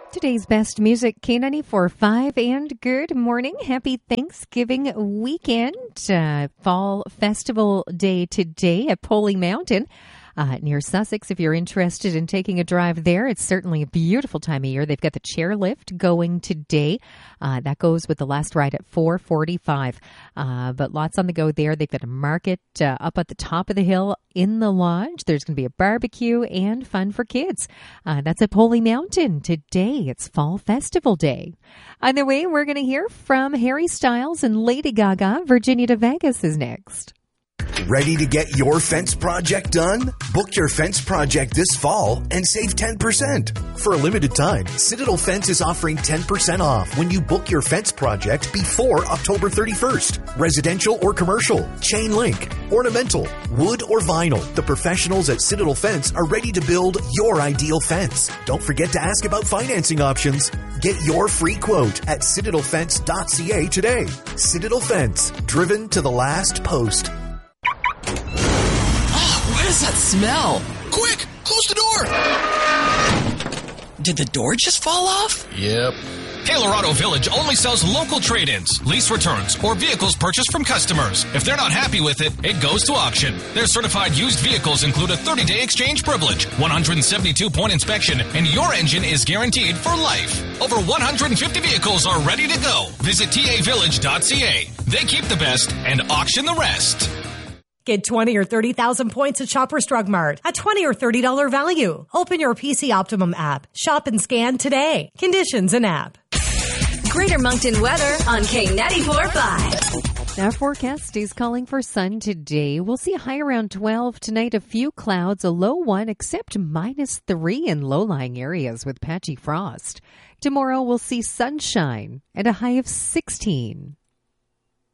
Today's best music, K94.5, and good morning. Happy Thanksgiving weekend. Fall Festival Day today at Poley Mountain near Sussex. If you're interested in taking a drive there, it's certainly a beautiful time of year. They've got the chairlift going today. That goes with the last ride at 4:45. But lots on the go there. They've got a market up at the top of the hill in the lodge. There's going to be a barbecue and fun for kids. That's at Poley Mountain today. It's Fall Festival Day. On the way, we're going to hear from Harry Styles and Lady Gaga. Virginia de Vegas is next. Ready to get your fence project done? Book your fence project this fall and save 10%. For a limited time, Citadel Fence is offering 10% off when you book your fence project before October 31st. Residential or commercial, chain link, ornamental, wood or vinyl. The professionals at Citadel Fence are ready to build your ideal fence. Don't forget to ask about financing options. Get your free quote at citadelfence.ca today. Citadel Fence, driven to the last post. What is that smell? Quick! Close the door! Did the door just fall off? Yep. Colorado Village only sells local trade-ins, lease returns, or vehicles purchased from customers. If they're not happy with it, it goes to auction. Their certified used vehicles include a 30-day exchange privilege, 172-point inspection, and your engine is guaranteed for life. Over 150 vehicles are ready to go. Visit tavillage.ca. They keep the best and auction the rest. Get 20 or 30,000 points at Shoppers Drug Mart. A $20 or $30 value. Open your PC Optimum app. Shop and scan today. Conditions and app. Greater Moncton weather on K94.5. Our forecast is calling for sun today. We'll see a high around 12 tonight, a few clouds, a low 1, except -3 in low-lying areas with patchy frost. Tomorrow we'll see sunshine and a high of 16.